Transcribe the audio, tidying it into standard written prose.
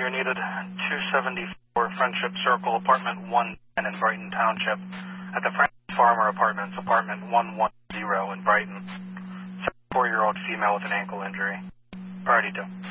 you're needed 274 Friendship Circle, apartment 110 in Brighton Township, at the Francis Farmer Apartments, apartment 110 in Brighton. 74-year-old female with an ankle injury. Priority 2.